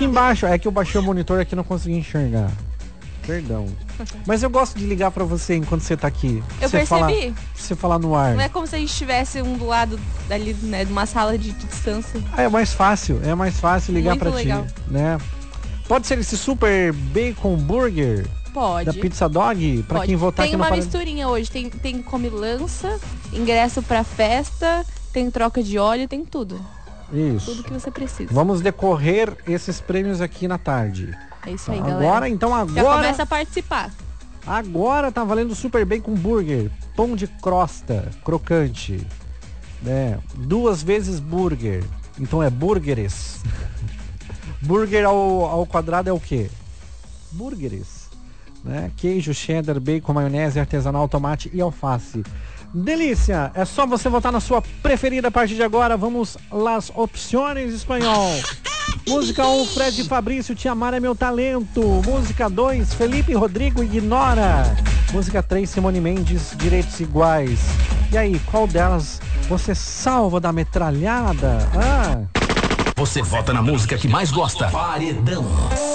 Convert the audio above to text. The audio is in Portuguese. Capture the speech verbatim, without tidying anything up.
aqui embaixo. É que eu baixei o monitor aqui e não consegui enxergar. Perdão. Mas eu gosto de ligar pra você enquanto você tá aqui. Eu você percebi. Falar, você falar no ar. Não é como se a gente estivesse um do lado dali, né, de uma sala de, de distância. Ah, é mais fácil. É mais fácil ligar Muito pra legal. ti, né? Pode ser esse super bacon burger Pode. da Pizza Dog? Pra Pode. quem votar tem aqui no uma Parada- misturinha hoje. Tem, tem comilança, ingresso pra festa, tem troca de óleo, tem tudo. Isso. Tudo que você precisa. Vamos decorrer esses prêmios aqui na tarde. É isso aí, Agora, galera. então Já agora... começa a participar. Agora tá valendo Super Bacon Burger. Pão de crosta, crocante. É, duas vezes burger. Então é burgeres. Burger ao, ao quadrado é o quê? Burgeres. Né? Queijo, cheddar, bacon, maionese, artesanal, tomate e alface. Delícia! É só você votar na sua preferida a partir de agora. Vamos las opções espanhol. Música um, Fred Fabrício, Te Amar é Meu Talento. Música dois, Felipe Rodrigo, Ignora. Música três, Simone Mendes, Direitos Iguais. E aí, qual delas você salva da metralhada? Ah. Você vota na música que mais gosta. Paredão.